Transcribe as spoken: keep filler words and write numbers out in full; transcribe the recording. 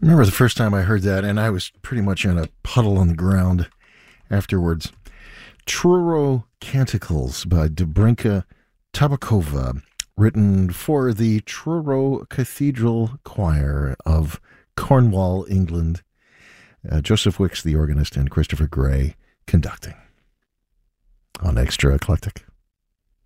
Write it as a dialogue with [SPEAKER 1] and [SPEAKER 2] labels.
[SPEAKER 1] remember the first time I heard that, and I was pretty much in a puddle on the ground afterwards. Truro Canticles by Dobrinka Tabakova, written for the Truro Cathedral Choir of Cornwall, England. Uh, Joseph Wicks, the organist, and Christopher Gray conducting on Extra Eclectic.